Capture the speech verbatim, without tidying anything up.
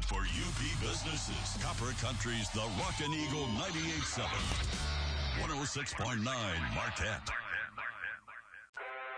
for U P businesses. Copper Country's The Rockin' Eagle ninety-eight point seven. one oh six point nine Marquette.